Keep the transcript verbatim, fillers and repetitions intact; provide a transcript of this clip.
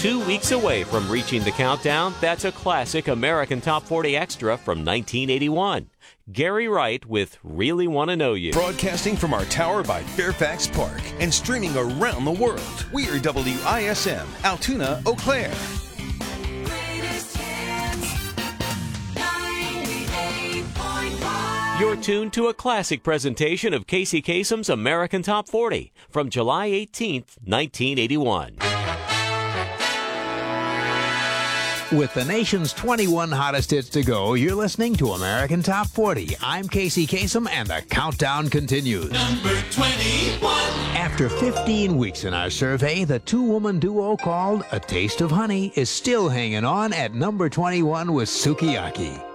two weeks away from reaching the countdown, that's a classic American Top forty extra from nineteen eighty-one. Gary Wright with Really Want to Know You. Broadcasting from our tower by Fairfax Park and streaming around the world. We're W I S M, Altoona, Eau Claire. You're tuned to a classic presentation of Casey Kasem's American Top forty from July eighteenth, nineteen eighty-one. With the nation's twenty-one hottest hits to go, you're listening to American Top forty. I'm Casey Kasem, and the countdown continues. Number twenty-one. After fifteen weeks in our survey, the two-woman duo called A Taste of Honey is still hanging on at number twenty-one with Sukiyaki.